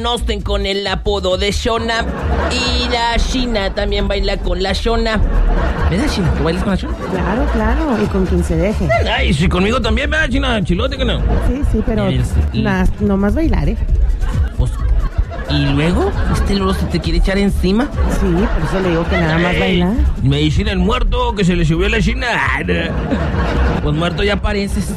conocen con el apodo de Shona. Y la China también baila con la Shona. ¿Verdad, China? ¿Tú bailas con la Shona? Claro, y con quien se deje. Ay, sí, conmigo también, ¿verdad, China? Chilote que no. Sí, pero no más bailar, Pues, ¿y luego? Luego se te quiere echar encima. Sí, por eso le digo que nada más bailar. Me dicen el muerto que se le subió a la China. Pues muerto ya pareces.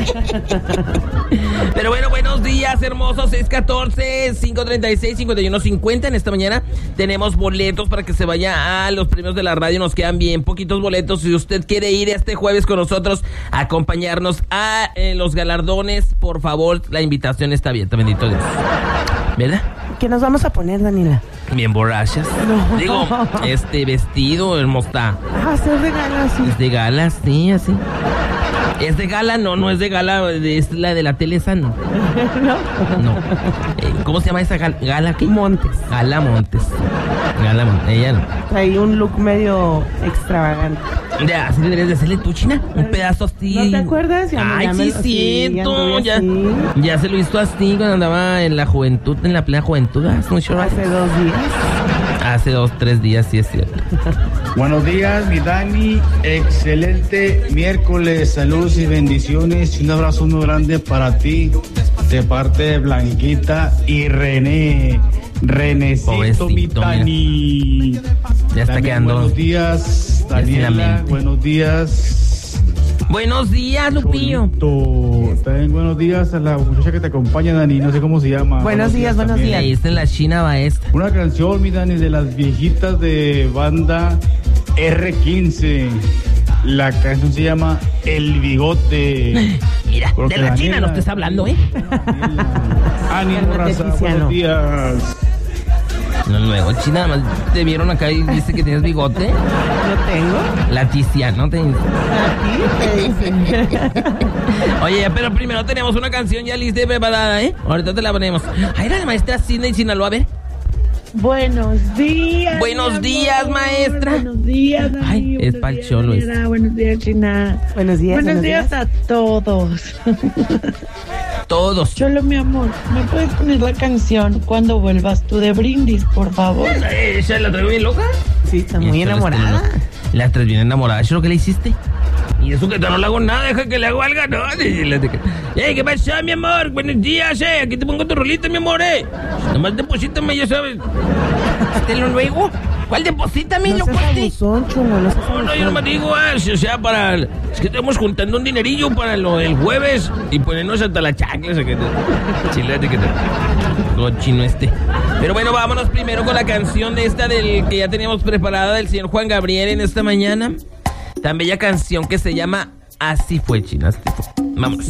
Pero bueno, buenos días, hermosos. 614-536-5150. En esta mañana tenemos boletos para que se vaya a los premios de la radio. Nos quedan bien poquitos boletos. Si usted quiere ir este jueves con nosotros a acompañarnos a los galardones, por favor, la invitación está abierta. Bendito Dios. ¿Verdad? ¿Qué nos vamos a poner, Daniela? Bien borrachas. No. Digo, vestido hermosa. Ah, sí, es de gala, sí. Es de gala, sí, así. ¿Es de gala? No es de gala, es la de la tele esa, no. No. ¿Cómo se llama esa gala aquí? Montes. Gala Montes. Ella no. Trae un look medio extravagante. Ya, así deberías de hacerle tú, China. Un pedazo así. ¿No te acuerdas? Ay, sí, siento. Ya se lo hizo así cuando andaba en la juventud, en la plena juventud. Hace 2 días. Hace 2-3 días, sí es cierto. Buenos días, mi Dani. Excelente miércoles. Saludos y bendiciones. Y un abrazo muy grande para ti, de parte de Blanquita y René. Renecito, mi Dani. Ya está quedando. Buenos días, Daniela. Buenos días. Buenos días, Lupillo. También buenos días a la muchacha que te acompaña, Dani. No sé cómo se llama. Buenos días. Ahí está la China Maestra. Una canción, mi Dani, de las viejitas de banda R15. La canción se llama El Bigote. Mira, de la China no estés hablando, Ánimo, raza. Buenos días. No, luego, China, nada más te vieron acá y dice que tienes bigote. No tengo. La Ticia, ¿no te dice? Oye, pero primero tenemos una canción ya lista y preparada, Ahorita te la ponemos. Ahí era la maestra Cindy Sinaloa, a ver. Buenos días. Buenos días, maestra. Buenos días, Dani. Ay, es pa'l cholo esto. Buenos días, China. Buenos días a todos. Todos. Cholo, mi amor, ¿me puedes poner la canción Cuando vuelvas tú de Brindis, por favor? ¿Esa la traigo bien loca? Sí, está muy enamorada. La traes bien enamorada. ¿Eso es lo que le hiciste? Y eso que no le hago nada, deja que le hago algo, ¿no? ¿Qué pasa, mi amor? Buenos días, aquí te pongo tu rolita, mi amor, Nomás deposítame, ya sabes. ¿Te lo luego? ¿Cuál deposítame, loco? No, yo nomás digo, o sea, para... Es que estamos juntando un dinerillo para lo del jueves y ponernos hasta la chancla, chilete que te... Chino Pero bueno, vámonos primero con la canción de esta del que ya teníamos preparada del señor Juan Gabriel en esta mañana. Tan bella canción que se llama Así fue, China. Vámonos.